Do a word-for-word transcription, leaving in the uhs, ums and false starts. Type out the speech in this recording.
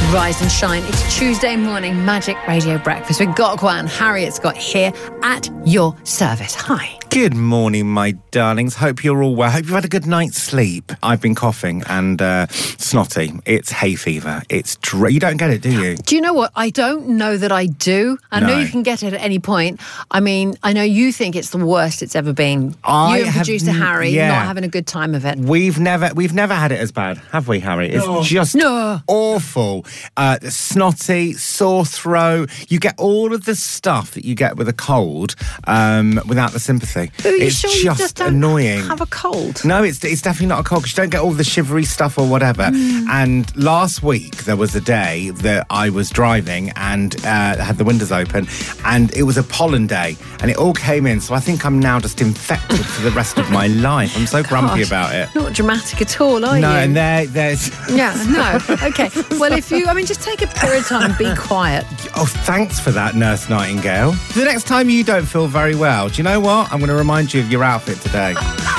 Rise and shine. It's Tuesday morning Magic Radio Breakfast with Gokwa and Harriet Scott here at your service. Hi. Good morning, my darlings. Hope you're all well. Hope you've had a good night's sleep. I've been coughing and uh, snotty. It's hay fever. It's dr- you don't get it, do you? Do you know what? I don't know that I do. I No. know you can get it at any point. I mean, I know you think it's the worst it's ever been. I you and have producer n- Harry yeah. not having a good time of it. We've never, we've never had it as bad, have we, Harry? It's No. just No. awful. Uh, snotty, sore throat. You get all of the stuff that you get with a cold um, without the sympathy. But are you it's sure just, you just don't annoying. have a cold? No, it's it's definitely not a cold because you don't get all the shivery stuff or whatever. Mm. And last week there was a day that I was driving and uh, had the windows open, and it was a pollen day, and it all came in. So I think I'm now just infected for the rest of my life. I'm so grumpy Gosh, about it. Not dramatic at all, are No, you? and there, there's. Yeah, no. Okay. Well, if you, I mean, just take a period of time and be quiet. Oh, thanks for that, Nurse Nightingale. The next time you don't feel very well, do you know what? I'm going to remind you of your outfit today.